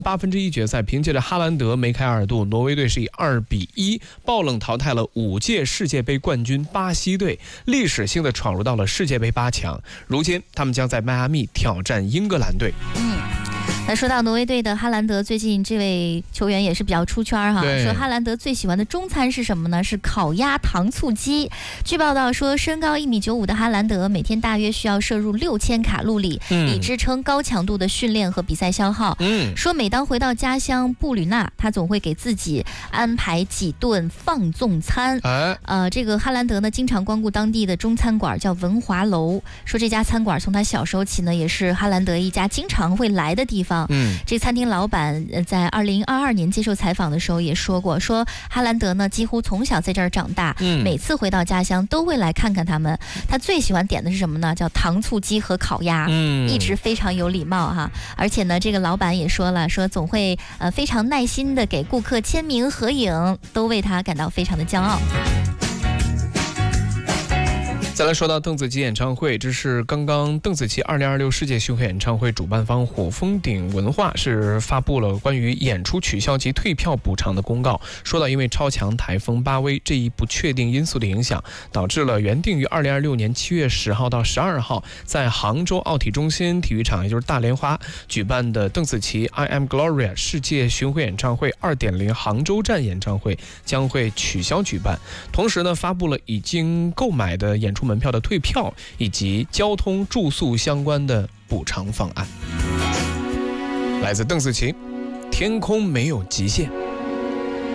1/8决赛，凭借着哈兰德梅开二度，挪威队是以2-1爆冷淘汰了5届世界杯冠军巴西队，历史性的闯入到了世界杯8强。如今他们将在迈阿密挑战英格兰队。 那说到挪威队的哈兰德，最近这位球员也是比较出圈哈。说哈兰德最喜欢的中餐是什么呢？是烤鸭糖醋鸡。据报道说，身高1.95米的哈兰德每天大约需要摄入6000卡路里，以支撑高强度的训练和比赛消耗。说每当回到家乡布吕纳，他总会给自己安排几顿放纵餐。这个哈兰德呢，经常光顾当地的中餐馆，叫文华楼。说这家餐馆从他小时候起呢，也是哈兰德一家经常会来的地方。这餐厅老板在2022年接受采访的时候也说过，说哈兰德呢几乎从小在这儿长大，每次回到家乡都会来看看他们。他最喜欢点的是什么呢？叫糖醋鸡和烤鸭，一直非常有礼貌哈。而且呢，这个老板也说了，说总会非常耐心的给顾客签名合影，都为他感到非常的骄傲。 再来说到邓紫棋演唱会，这是刚刚邓紫棋2026世界巡回演唱会主办方火风顶文化是发布了关于演出取消及退票补偿的公告，说到因为超强台风巴威这一不确定因素的影响，导致了原定于2026年7月10号到12号在杭州奥体中心体育场，也就是大莲花举办的邓紫棋 I Am Gloria 世界巡回演唱会2.0杭州站演唱会将会取消举办。同时呢，发布了已经购买的演出门票的退票以及交通住宿相关的补偿方案。来自邓紫棋，天空没有极限。